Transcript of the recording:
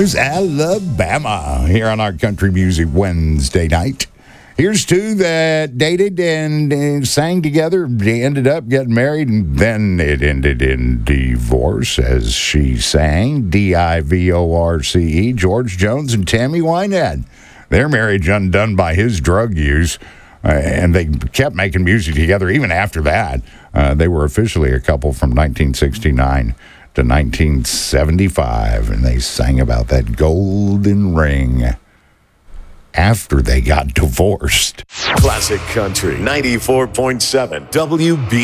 There's Alabama here on our Country Music Wednesday night. Here's two that dated and sang together. They ended up getting married, and then it ended in divorce, as she sang. Divorce. George Jones and Tammy Wynette. Their marriage undone by his drug use, and they kept making music together even after that. They were officially a couple from 1969 to 1975, and they sang about that golden ring after they got divorced. Classic Country 94.7 WB.